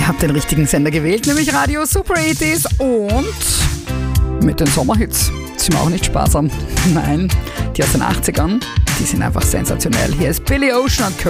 Ihr habt den richtigen Sender gewählt, nämlich Radio Super 80s und mit den Sommerhits sind wir auch nicht sparsam. Nein, die aus den 80ern, die sind einfach sensationell. Hier ist Billy Ocean und